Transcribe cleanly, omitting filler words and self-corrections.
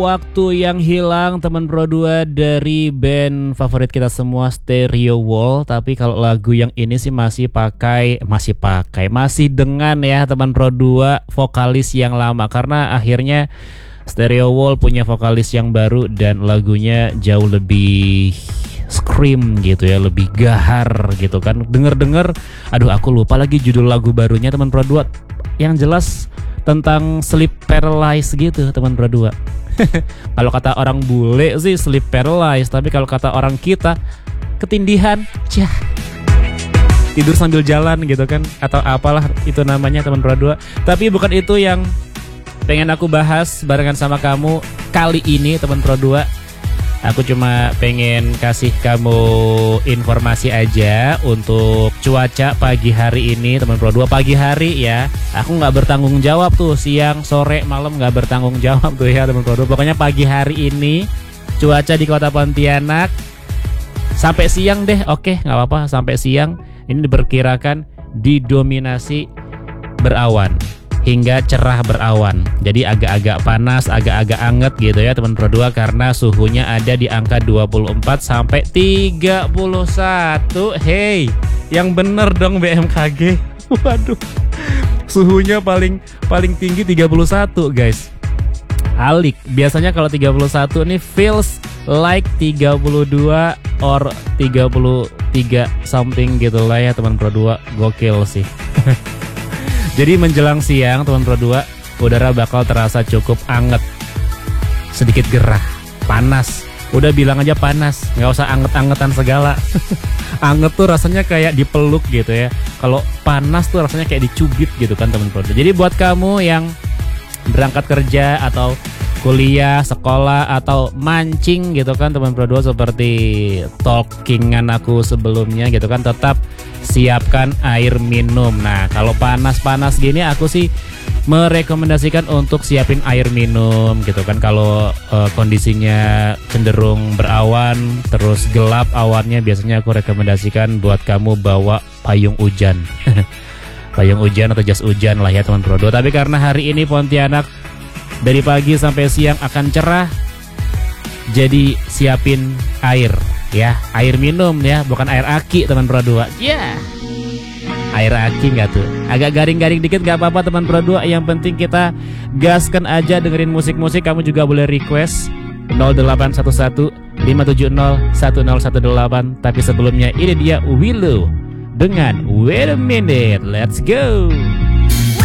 Waktu yang hilang teman Pro 2 dari band favorit kita semua Stereo Wall. Tapi kalau lagu yang ini sih masih dengan ya teman Pro 2 vokalis yang lama. Karena akhirnya Stereo Wall punya vokalis yang baru dan lagunya jauh lebih scream gitu ya, lebih gahar gitu kan. Denger-denger, aduh aku lupa lagi judul lagu barunya teman Pro 2. Yang jelas tentang sleep paralysis gitu teman Pro 2. Kalau kata orang bule sih sleep paralysis, tapi kalau kata orang kita ketindihan, tidur sambil jalan gitu kan, atau apalah itu namanya teman Pro 2. Tapi bukan itu yang pengen aku bahas barengan sama kamu kali ini teman Pro 2. Aku cuma pengen kasih kamu informasi aja untuk cuaca pagi hari ini teman Pro 2. Pagi hari ya, aku gak bertanggung jawab tuh siang, sore, malam gak bertanggung jawab tuh ya teman Pro 2. Pokoknya pagi hari ini cuaca di kota Pontianak sampai siang deh, oke gak apa-apa sampai siang. Ini diperkirakan didominasi berawan hingga cerah berawan. Jadi agak-agak panas, agak-agak anget gitu ya teman Pro 2, karena suhunya ada di angka 24 sampai 31. Hey, yang bener dong BMKG. Waduh. Suhunya paling tinggi 31, guys. Alik. Biasanya kalau 31 nih feels like 32 or 33 something gitu lah ya teman Pro 2. Gokil sih. Jadi menjelang siang teman Pro 2, udara bakal terasa cukup anget, sedikit gerah, panas. Udah bilang aja panas, nggak usah anget-angetan segala. Anget tuh rasanya kayak dipeluk gitu ya. Kalau panas tuh rasanya kayak dicubit gitu kan teman Pro 2. Jadi buat kamu yang berangkat kerja atau kuliah, sekolah, atau mancing gitu kan teman Pro 2, seperti talkingan aku sebelumnya gitu kan, tetap siapkan air minum. Nah kalau panas-panas gini aku sih merekomendasikan untuk siapin air minum gitu kan. Kalau kondisinya cenderung berawan terus gelap awannya, biasanya aku rekomendasikan buat kamu bawa payung hujan. Payung hujan atau jas hujan lah ya teman Pro 2. Tapi karena hari ini Pontianak dari pagi sampai siang akan cerah, jadi siapin air ya, air minum ya, bukan air aki teman Pro 2. Ya, air aki nggak tuh? Agak garing-garing dikit nggak apa-apa teman Pro 2. Yang penting kita gaskan aja, dengerin musik-musik. Kamu juga boleh request 0811 570 1018. Tapi sebelumnya ini dia Willow dengan Wait a Minute. Let's go.